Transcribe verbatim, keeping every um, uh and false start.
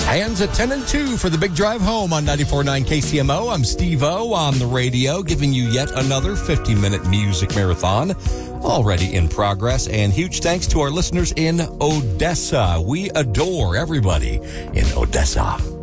Hands at ten and two for the big drive home on ninety-four point nine K C M O. I'm Steve O on the radio, giving you yet another fifty-minute music marathon already in progress. And huge thanks to our listeners in Odessa. We adore everybody in Odessa.